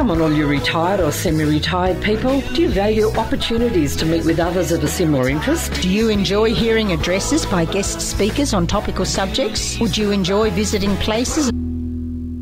Come on, all you retired or semi-retired people. Do you value opportunities to meet with others of a similar interest? Do you enjoy hearing addresses by guest speakers on topical subjects? Would you enjoy visiting places